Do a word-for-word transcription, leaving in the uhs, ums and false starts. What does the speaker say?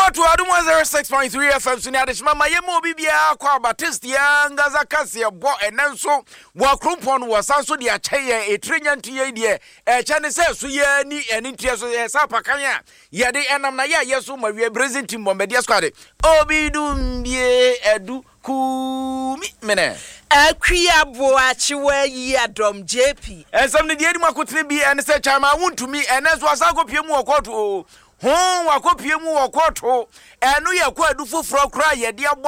to Adum one oh six point three F M Sunia Deshma Mayemo Bibia Kwa Batistia Ngaza Kasia Bo and Nanso Wa Krumpon was also the Achaya a Trinyan to Yadia a Chinese Suya ni and interest Sapakanya Yadi Anamaya Yasu Maria Brazil Team Bombardia Squad Obidum Ye Edu Kumi Mene Akria Boachiwe Yadom J P and some of the Edma could be and said Chama won't to me and as was Uncle Piemo Koto. Hon wakopie mu wakoto enu ye kwa dufu fro kra ye dia